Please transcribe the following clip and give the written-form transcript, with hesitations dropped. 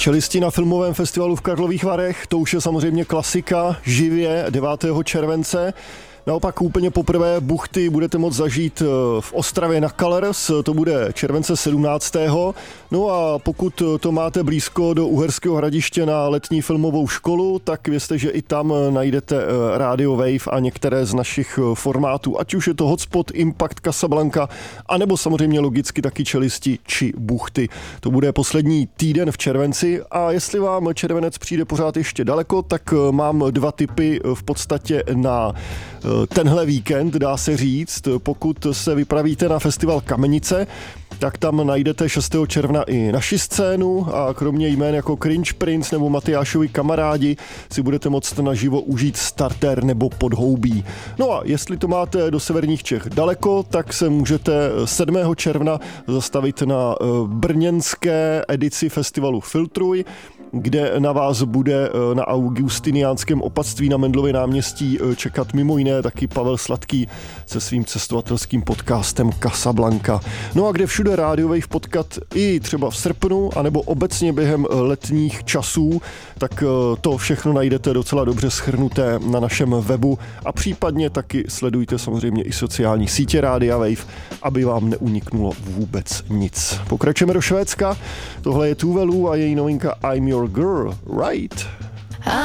Čelisti na filmovém festivalu v Karlových Varech, to už je samozřejmě klasika, živě 9. července. Naopak úplně poprvé buchty budete moct zažít v Ostravě na Colors, to bude července 17. No a pokud to máte blízko do Uherského Hradiště na letní filmovou školu, tak vězte, že i tam najdete Radio Wave a některé z našich formátů, ať už je to Hotspot, Impact, Casablanca, anebo samozřejmě logicky taky Čelisti či buchty. To bude poslední týden v červenci a jestli vám červenec přijde pořád ještě daleko, tak mám dva tipy v podstatě na tenhle víkend, dá se říct. Pokud se vypravíte na festival Kamenice, tak tam najdete 6. června i naši scénu a kromě jmén jako Cringe Prince nebo Matyášovi kamarádi si budete moct naživo užít Starter nebo Podhoubí. No a jestli to máte do severních Čech daleko, tak se můžete 7. června zastavit na brněnské edici festivalu Filtruj, kde na vás bude na Augustiniánském opatství na Mendlově náměstí čekat mimo jiné taky Pavel Sladký se svým cestovatelským podcastem Casablanca. No a kde všude Radio Wave potkat i třeba v srpnu, anebo obecně během letních časů, tak to všechno najdete docela dobře shrnuté na našem webu a případně taky sledujte samozřejmě i sociální sítě Rádia Wave, aby vám neuniknulo vůbec nic. Pokračujeme do Švédska, tohle je Tuvalu a její novinka I'm Your Girl, Right?